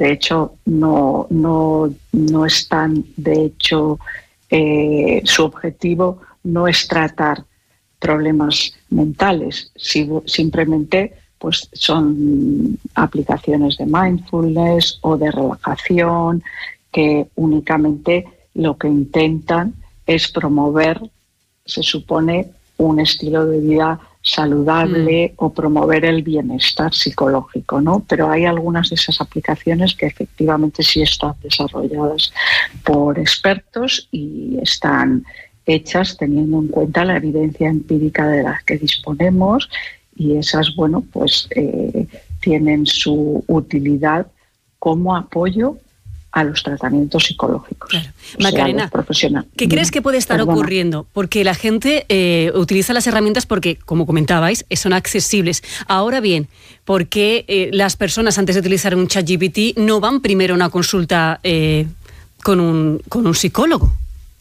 de hecho, no están, de hecho, su objetivo no es tratar problemas mentales, simplemente pues son aplicaciones de mindfulness o de relajación que únicamente lo que intentan es promover, se supone, un estilo de vida saludable o promover el bienestar psicológico, ¿no? Pero hay algunas de esas aplicaciones que efectivamente sí están desarrolladas por expertos y están hechas teniendo en cuenta la evidencia empírica de la que disponemos, y esas, bueno, pues tienen su utilidad como apoyo a los tratamientos psicológicos. Claro. Macarena, ¿qué crees que puede estar ocurriendo? Porque la gente utiliza las herramientas porque, como comentabais, son accesibles. Ahora bien, ¿por qué las personas antes de utilizar un ChatGPT no van primero a una consulta con un psicólogo?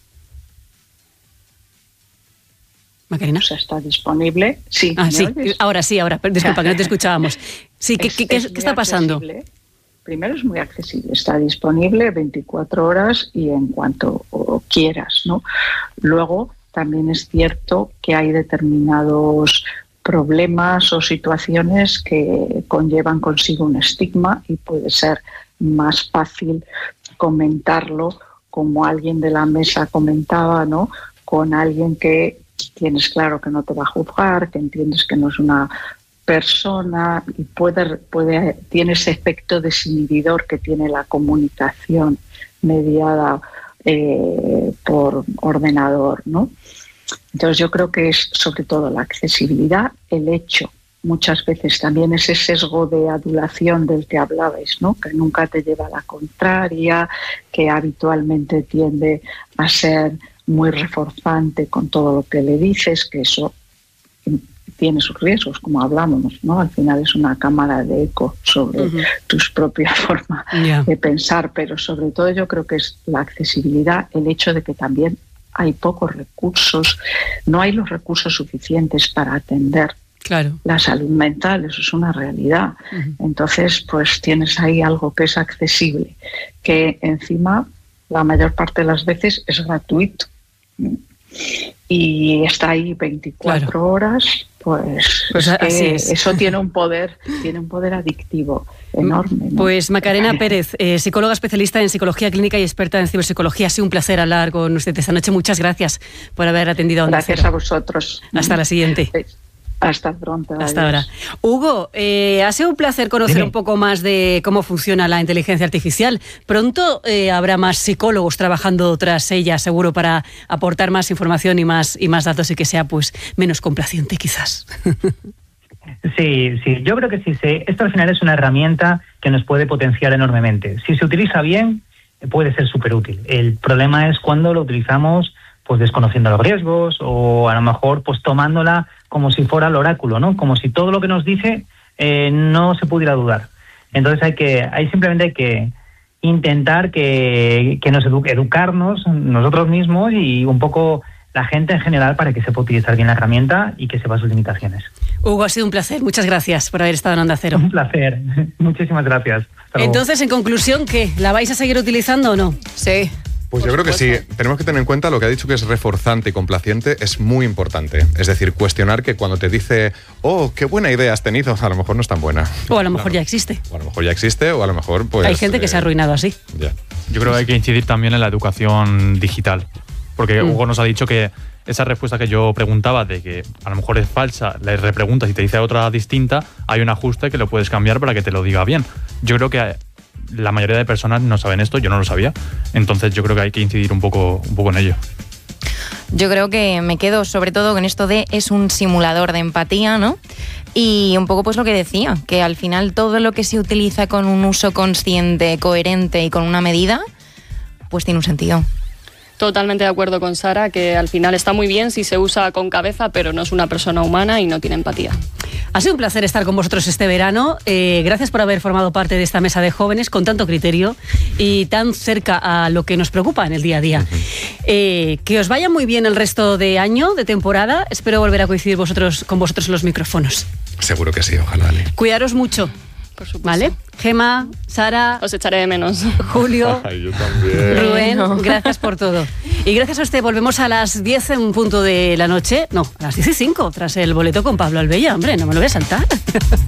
Macarena. O sea, está disponible. Sí. Sí. Ahora, disculpa, que no te escuchábamos. Sí, ¿qué está pasando? Accesible. Primero, es muy accesible, está disponible 24 horas y en cuanto quieras, ¿no? Luego, también es cierto que hay determinados problemas o situaciones que conllevan consigo un estigma y puede ser más fácil comentarlo, como alguien de la mesa comentaba, ¿no? Con alguien que tienes claro que no te va a juzgar, que entiendes que no es una persona y tiene ese efecto desinhibidor que tiene la comunicación mediada por ordenador, ¿no? Entonces yo creo que es sobre todo la accesibilidad, el hecho, muchas veces también ese sesgo de adulación del que hablabais, ¿no? Que nunca te lleva a la contraria, que habitualmente tiende a ser muy reforzante con todo lo que le dices, que eso tiene sus riesgos, como hablamos, ¿no? Al final es una cámara de eco sobre tu propia forma de pensar, pero sobre todo yo creo que es la accesibilidad, el hecho de que también hay pocos recursos, no hay los recursos suficientes para atender la salud mental, eso es una realidad. Entonces, pues tienes ahí algo que es accesible, que encima la mayor parte de las veces es gratuito y está ahí 24 horas, pues así es. Eso tiene un poder adictivo enorme, ¿no? Pues Macarena Pérez, psicóloga especialista en psicología clínica y experta en ciberpsicología, ha sido un placer hablar con usted esta noche. Muchas gracias por haber atendido a Onda Cero. Gracias a vosotros. Hasta la siguiente. Hasta pronto. Hasta ahora. Hugo, ha sido un placer conocer un poco más de cómo funciona la inteligencia artificial. Pronto habrá más psicólogos trabajando tras ella, seguro, para aportar más información y más datos y que sea pues menos complaciente, quizás. Sí, yo creo que sí. Esto al final es una herramienta que nos puede potenciar enormemente. Si se utiliza bien, puede ser súper útil. El problema es cuando lo utilizamos pues desconociendo los riesgos o a lo mejor pues tomándola como si fuera el oráculo, ¿no? Como si todo lo que nos dice no se pudiera dudar. Entonces simplemente hay que intentar que nos educarnos nosotros mismos y un poco la gente en general para que sepa utilizar bien la herramienta y que sepa sus limitaciones. Hugo, ha sido un placer. Muchas gracias por haber estado en Onda Cero. Un placer. Muchísimas gracias. Entonces, en conclusión, ¿qué? ¿La vais a seguir utilizando o no? Sí. Pues yo creo que sí. Tenemos que tener en cuenta lo que ha dicho, que es reforzante y complaciente, es muy importante. Es decir, cuestionar que cuando te dice, oh, qué buena idea has tenido, a lo mejor no es tan buena. O a lo mejor ya existe. O a lo mejor ya existe, o a lo mejor pues... Hay gente que se ha arruinado así. Ya. Yo creo que hay que incidir también en la educación digital. Porque Hugo nos ha dicho que esa respuesta que yo preguntaba de que a lo mejor es falsa, le repreguntas y te dice otra distinta, hay un ajuste que lo puedes cambiar para que te lo diga bien. Yo creo que la mayoría de personas no saben esto, yo no lo sabía, entonces yo creo que hay que incidir un poco en ello. Yo creo que me quedo sobre todo con esto de es un simulador de empatía, ¿no? Y un poco pues lo que decía, que al final todo lo que se utiliza con un uso consciente, coherente y con una medida, pues tiene un sentido. Totalmente de acuerdo con Sara, que al final está muy bien si se usa con cabeza, pero no es una persona humana y no tiene empatía. Ha sido un placer estar con vosotros este verano. Gracias por haber formado parte de esta mesa de jóvenes con tanto criterio y tan cerca a lo que nos preocupa en el día a día. Que os vaya muy bien el resto de año, de temporada. Espero volver a coincidir con vosotros en los micrófonos. Seguro que sí, ojalá. Cuidaros mucho. Por supuesto. ¿Vale? Gemma, Sara... Os echaré de menos. Julio. Ay, yo también. Rubén, gracias por todo. Y gracias a usted, volvemos a las 10 en punto de la noche. No, a las 10:05, tras el boleto con Pablo Albella. Hombre, no me lo voy a saltar.